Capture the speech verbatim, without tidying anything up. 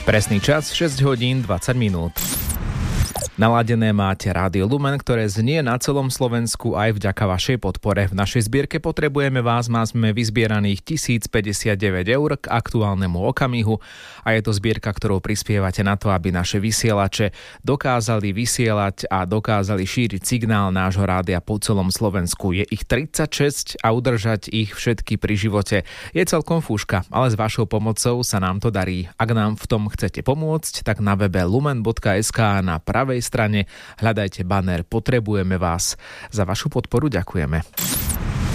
Presný čas šesť hodín dvadsať minút. Naladené máte Rádio Lumen, ktoré znie na celom Slovensku aj vďaka vašej podpore. V našej zbierke Potrebujeme vás máme vyzbieraných tisícpäťdesiatdeväť eur k aktuálnemu okamihu a je to zbierka, ktorou prispievate na to, aby naše vysielače dokázali vysielať a dokázali šíriť signál nášho rádia po celom Slovensku. Je ich tridsaťšesť a udržať ich všetky pri živote je celkom fúška, ale s vašou pomocou sa nám to darí. Ak nám v tom chcete pomôcť, tak na webe lumen bodka es ká na pravej strane hľadajte banner Potrebujeme vás. Za vašu podporu ďakujeme.